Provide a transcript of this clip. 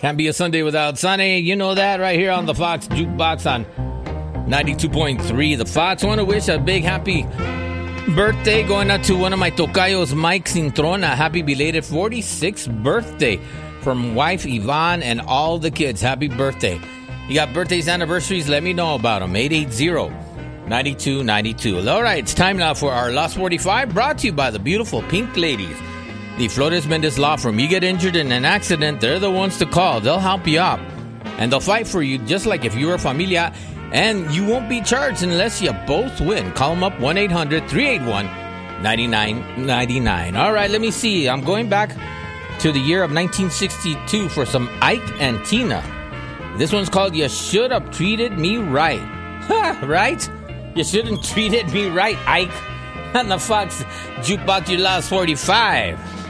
Can't be a Sunday without Sunny. You know that right here on the Fox Jukebox on 92.3. The Fox. I want to wish a big happy birthday going out to one of my tocayos, Mike Cintrona. Happy belated 46th birthday from wife Yvonne and all the kids. Happy birthday. You got birthdays, anniversaries, let me know about them. 880-9292. All right, it's time now for our Lost 45, brought to you by the beautiful Pink Ladies. The Flores Mendez Law Firm. You get injured in an accident, they're the ones to call. They'll help you out. And they'll fight for you just like if you were familia. And you won't be charged unless you both win. Call them up 1-800-381-9999. All right, let me see. I'm going back to the year of 1962 for some Ike and Tina. This one's called You Should Have Treated Me Right. Right? You shouldn't treated me right, Ike. On the Fox Jukebox, your Lost 45.